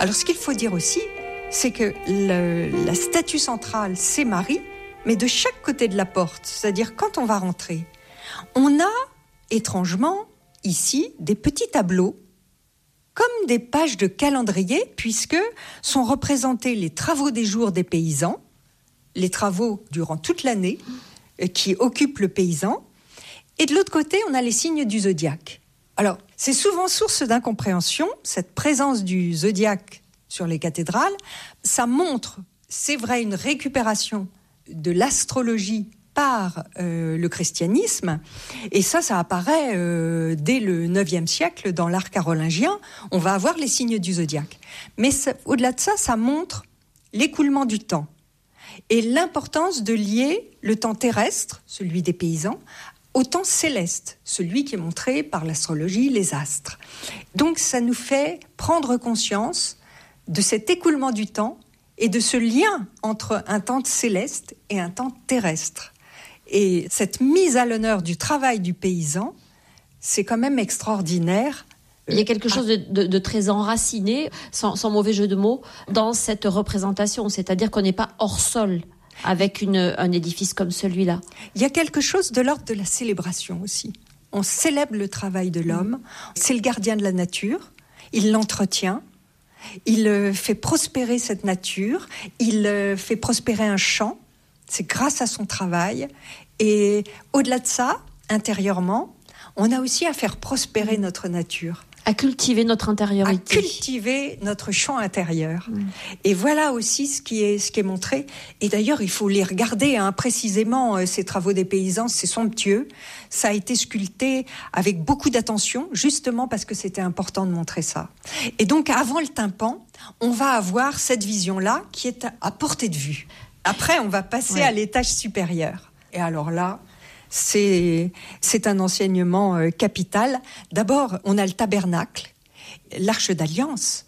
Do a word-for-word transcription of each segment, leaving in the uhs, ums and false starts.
Alors ce qu'il faut dire aussi, c'est que le, la statue centrale, c'est Marie, mais de chaque côté de la porte, c'est-à-dire quand on va rentrer, on a étrangement ici des petits tableaux comme des pages de calendrier, puisque sont représentés les travaux des jours des paysans, les travaux durant toute l'année qui occupent le paysan, et de l'autre côté, on a les signes du zodiaque. Alors, c'est souvent source d'incompréhension, cette présence du zodiaque sur les cathédrales. Ça montre, c'est vrai, une récupération de l'astrologie par euh, le christianisme, et ça, ça apparaît euh, dès le neuvième siècle dans l'art carolingien. On va avoir les signes du zodiaque. Mais ça, au-delà de ça, ça montre l'écoulement du temps et l'importance de lier le temps terrestre, celui des paysans, au temps céleste, celui qui est montré par l'astrologie, les astres. Donc ça nous fait prendre conscience de cet écoulement du temps et de ce lien entre un temps céleste et un temps terrestre. Et cette mise à l'honneur du travail du paysan, c'est quand même extraordinaire. Il y a quelque chose de, de, de très enraciné, sans, sans mauvais jeu de mots, dans cette représentation. C'est-à-dire qu'on n'est pas hors sol avec une, un édifice comme celui-là. Il y a quelque chose de l'ordre de la célébration aussi. On célèbre le travail de l'homme. C'est le gardien de la nature. Il l'entretient. Il fait prospérer cette nature. Il fait prospérer un champ. C'est grâce à son travail. Et au-delà de ça, intérieurement, on a aussi à faire prospérer notre nature. À cultiver notre intériorité. À cultiver notre champ intérieur. Mmh. Et voilà aussi ce qui est, ce qui est montré. Et d'ailleurs, il faut les regarder hein, précisément, euh, ces travaux des paysans, c'est somptueux. Ça a été sculpté avec beaucoup d'attention, justement parce que c'était important de montrer ça. Et donc, avant le tympan, on va avoir cette vision-là qui est à, à portée de vue. Après, on va passer ouais. à l'étage supérieur. Et alors là... C'est, c'est un enseignement euh, capital. D'abord, on a le tabernacle, l'arche d'alliance,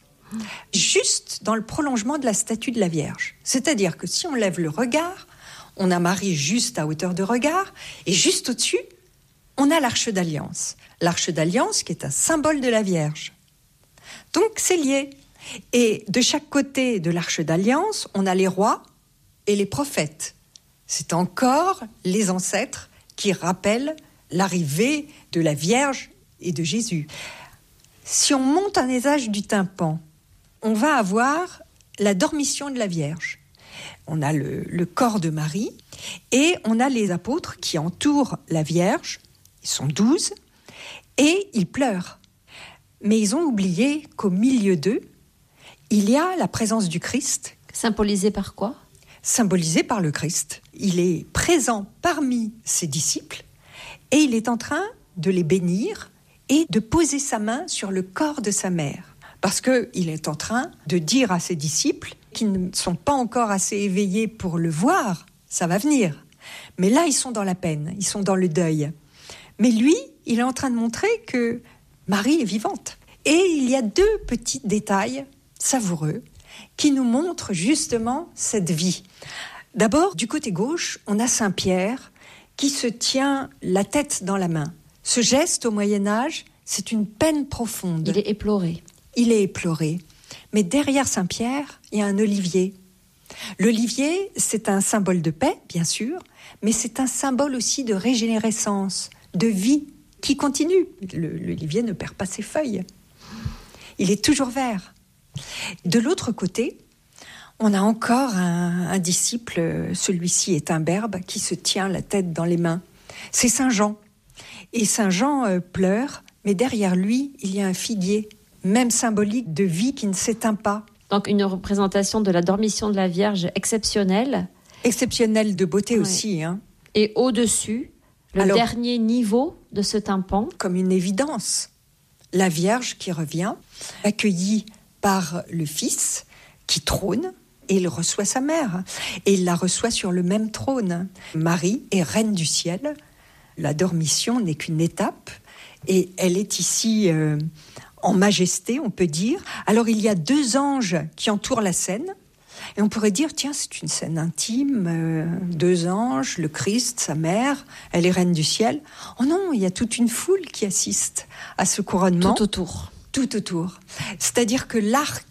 juste dans le prolongement de la statue de la Vierge. C'est-à-dire que si on lève le regard, on a Marie juste à hauteur de regard, et juste au-dessus, on a l'arche d'alliance. L'arche d'alliance qui est un symbole de la Vierge. Donc, c'est lié. Et de chaque côté de l'arche d'alliance, on a les rois et les prophètes. C'est encore les ancêtres qui rappelle l'arrivée de la Vierge et de Jésus. Si on monte un étage du tympan, on va avoir la dormition de la Vierge. On a le, le corps de Marie et on a les apôtres qui entourent la Vierge. Ils sont douze et ils pleurent. Mais ils ont oublié qu'au milieu d'eux, il y a la présence du Christ. Symbolisée par quoi ? Symbolisé par le Christ. Il est présent parmi ses disciples et il est en train de les bénir et de poser sa main sur le corps de sa mère. Parce qu'il est en train de dire à ses disciples qui ne sont pas encore assez éveillés pour le voir, ça va venir. Mais là, ils sont dans la peine, ils sont dans le deuil. Mais lui, il est en train de montrer que Marie est vivante. Et il y a deux petits détails savoureux qui nous montre justement cette vie. D'abord, du côté gauche, on a Saint Pierre qui se tient la tête dans la main. Ce geste au Moyen-Âge, c'est une peine profonde. Il est éploré. Il est éploré. Mais derrière Saint Pierre, il y a un olivier. L'olivier, c'est un symbole de paix, bien sûr, mais c'est un symbole aussi de régénérescence, de vie qui continue. Le, l'olivier ne perd pas ses feuilles. Il est toujours vert. De l'autre côté, on a encore un, un disciple, celui-ci est un berbe, qui se tient la tête dans les mains. C'est Saint Jean. Et Saint Jean euh, pleure, mais derrière lui, il y a un figuier, même symbolique de vie qui ne s'éteint pas. Donc une représentation de la dormition de la Vierge exceptionnelle. Exceptionnelle de beauté, ouais. Aussi. Hein. Et au-dessus, le Alors, dernier niveau de ce tympan. Comme une évidence. La Vierge qui revient, accueillie par le Fils qui trône et il reçoit sa mère. Et il la reçoit sur le même trône. Marie est reine du ciel. La dormition n'est qu'une étape et elle est ici euh, en majesté, on peut dire. Alors il y a deux anges qui entourent la scène et on pourrait dire, tiens, c'est une scène intime, euh, deux anges, le Christ, sa mère, elle est reine du ciel. Oh non, il y a toute une foule qui assiste à ce couronnement. Tout autour. Tout autour. C'est-à-dire que l'arc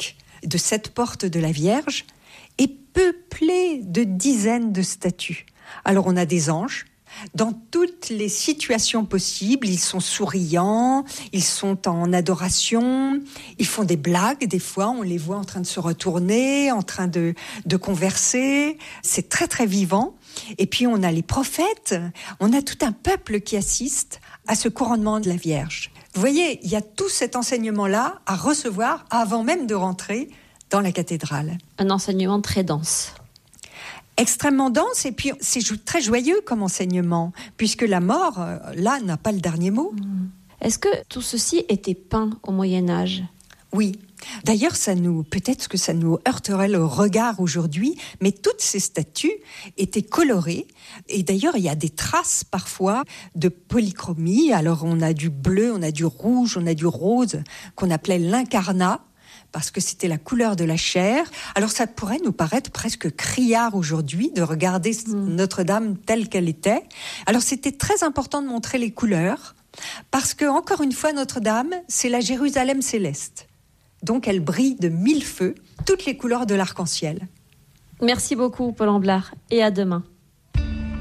de cette porte de la Vierge est peuplée de dizaines de statues. Alors on a des anges, dans toutes les situations possibles, ils sont souriants, ils sont en adoration, ils font des blagues, des fois on les voit en train de se retourner, en train de, de converser, c'est très très vivant. Et puis on a les prophètes, on a tout un peuple qui assiste à ce couronnement de la Vierge. Vous voyez, il y a tout cet enseignement-là à recevoir avant même de rentrer dans la cathédrale. Un enseignement très dense. Extrêmement dense, et puis c'est très joyeux comme enseignement, puisque la mort, là, n'a pas le dernier mot. Est-ce que tout ceci était peint au Moyen-Âge ? Oui. D'ailleurs, ça nous, peut-être que ça nous heurterait le regard aujourd'hui, mais toutes ces statues étaient colorées. Et d'ailleurs, il y a des traces parfois de polychromie. Alors, on a du bleu, on a du rouge, on a du rose, qu'on appelait l'incarnat, parce que c'était la couleur de la chair. Alors ça pourrait nous paraître presque criard aujourd'hui de regarder mmh. Notre-Dame telle qu'elle était. Alors c'était très important de montrer les couleurs, parce que, encore une fois, Notre-Dame, c'est la Jérusalem céleste. Donc elle brille de mille feux, toutes les couleurs de l'arc-en-ciel. Merci beaucoup, Paul Amblard, et à demain.